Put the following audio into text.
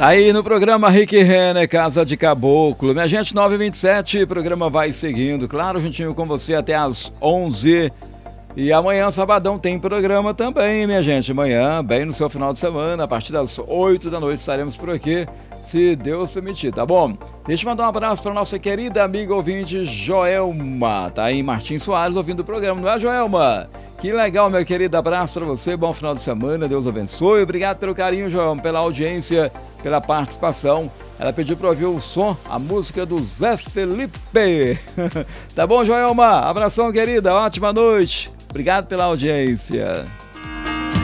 Tá aí no programa Rick Renner, Casa de Caboclo. Minha gente, 9h27, o programa vai seguindo, claro, juntinho com você até às 11h. E amanhã, sabadão, tem programa também, minha gente. Amanhã, bem no seu final de semana, a partir das 8 da noite estaremos por aqui, se Deus permitir, tá bom? Deixa eu mandar um abraço para nossa querida amiga ouvinte Joelma. Tá aí em Martins Soares ouvindo o programa, não é, Joelma? Que legal, meu querido, abraço para você, bom final de semana, Deus abençoe. Obrigado pelo carinho, Joelma, pela audiência, pela participação. Ela pediu para ouvir o som, a música do Zé Felipe. Tá bom, Joelma? Abração, querida, ótima noite. Obrigado pela audiência.